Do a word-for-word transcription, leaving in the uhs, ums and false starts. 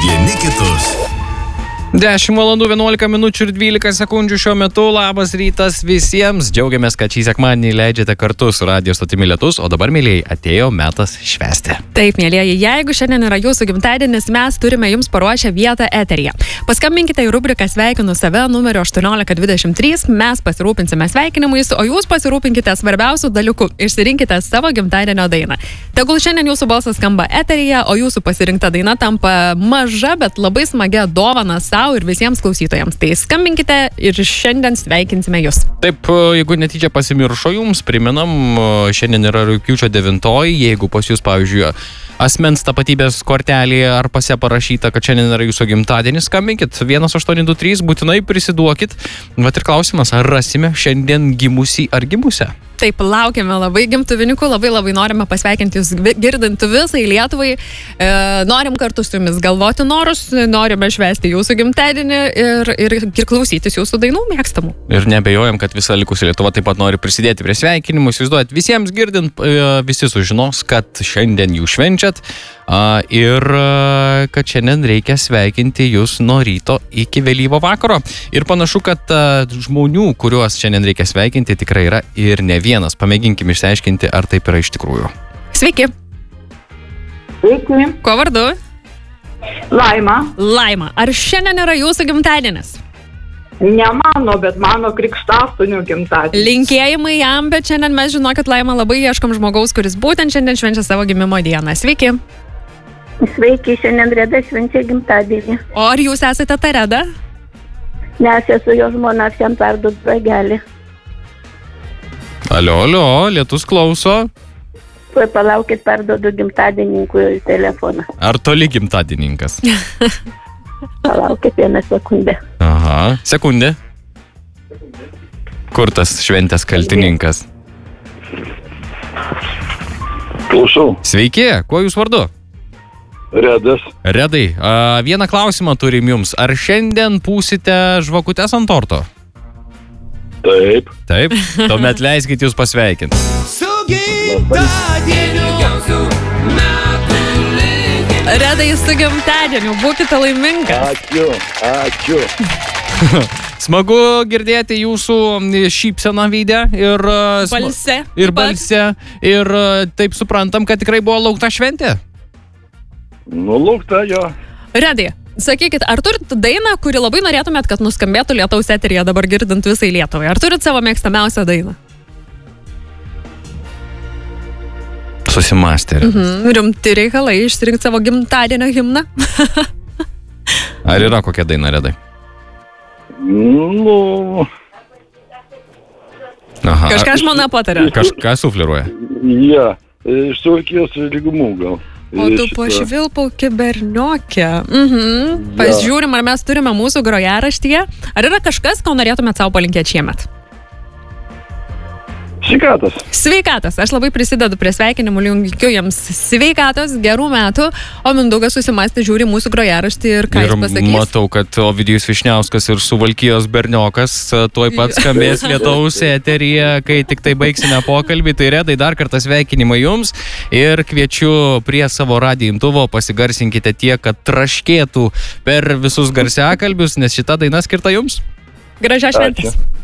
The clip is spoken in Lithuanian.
vieni kitus. dešimt valandų vienuolika minučių ir dvylika sekundžių šiuo metu. Labas rytas visiems. Džiaugiamės, kad šį sekmadienį leidžiate kartu su Radio stotimi Lietus, o dabar, mėlyjei, atėjo metas švęsti. Taip, mėlyjei, jeigu šiandien yra jūsų gimtadienis, mes turime jums paruošę vietą eteryje. Paskambinkite į rubriką Sveikinu save numeriu aštuoniolika dvidešimt trys, mes pasirūpinsime sveikinimais, o jūs pasirūpinkite svarbiausių dalykų. Išsirinkite savo gimtadienio dainą. Tegul šiandien jūsų balsas skamba eteryje, o jūsų pasirinkta daina tampa maža, bet labai smagia dovana sau ir visiems klausytojams. Tai skambinkite ir šiandien sveikinsime jūs. Taip, jeigu netyčia pasimiršo jums, priminam, šiandien yra rugpjūčio devintoji, jeigu pas jūs, pavyzdžiui, asmens tapatybės kortelėje ar pase parašyta, kad šiandien yra jūsų gimtadienis, skambinkit vienas aštuoni du trys, būtinai prisiduokit. Vat ir klausimas, ar rasime šiandien gimusį ar gimusią? Taip, laukiame labai gimtuvinikų, labai labai norime pasveikinti jūs girdinti visai Lietuvai. E, norim kartu su jumis galvoti norus, norime švęsti jūsų gimtadienį ir, ir, ir klausytis jūsų dainų mėgstamų. Ir nebejojam, kad visa likusi Lietuva taip pat nori prisidėti prie sveikinimų. Įsivaizduojat, visiems girdint, visi sužinos, kad šiandien jūs švenčiat ir kad šiandien reikia sveikinti jūs nuo ryto iki vėlyvo vakaro. Ir panašu, kad žmonių, kuriuos šiandien reikia sveikinti, tikrai yra ir ne vienas. Pamėginkim išsiaiškinti, ar taip yra iš tikrųjų. Sveiki. Sveiki. Kuo vardu? Laima. Laima. Ar šiandien yra jūsų gimtadienis? Ne mano, bet mano krikštasūnio gimtadienis. Linkėjimai jam, bet šiandien mes žinokit, Laima, labai ieškom žmogaus, kuris būtent šiandien švenčia savo gimimo dieną. Sveiki. Sveiki, šiandien Reda švenčia gimtadienį. O ar jūs esate ta Reda? Nes esu jo žmona, aš jam perduot ragelį. Alio, alio, Lietus klauso. Tuoj palaukit, perduodu gimtadieninkui telefoną. Ar toli gimtadieninkas? Palaukit vieną sekundę. Aha, sekundė. Kur tas šventės kaltininkas? Klausau. Sveiki, kuo jūs vardu? Redas. Redai, a, vieną klausimą turim jums. Ar šiandien pūsite žvakutes ant torto? Taip. Taip, tuomet leiskit jūs pasveikinti. Redai, su gimtadieniu, būkite laimingas. Ačiū, ačiū. Smagu girdėti jūsų šypseną veide ir Balse. Ir balse. Ir taip suprantam, kad tikrai buvo laukta šventė. Nu, laukta jo. Redai, sakykit, ar turit dainą, kuri labai norėtumėt, kad nuskambėtų Lietaus eteryje dabar girdint visai Lietuvai? Ar turit savo mėgstamiausią dainą? Susimastė. Mhm, rimti reikalai išsirinkti savo gimtadienio himną. Ar yra kokia daina, Redai? Nu... Aha. Kažką žmona patarė. Kažką sufliruoja. Ja, iš Suvalkijos lygumų gal. O tu pašvilpauki berniokė. Mhm. Pasižiūrim, ar mes turime mūsų grojaraštyje. Ar yra kažkas, ko norėtumėt savo palinkėti šiemet? Sveikatos. Sveikatos. Aš labai prisidedu prie sveikinimų, linkiu jiems sveikatos, gerų metų, o Mindaugas susimąstė, žiūri mūsų grojaraštį ir ką ir jis pasakys. Matau, kad Ovidijus Višniauskas ir Suvalkijos berniokas tuoj pat skambės Lietaus eteryje, kai tik tai baigsime pokalbį. Tai Redai, dar kartą sveikinimai jums ir kviečiu prie savo radijo imtuvo, pasigarsinkite tiek, kad traškėtų per visus garsiakalbius, nes šita daina skirta jums. Gražios šventės.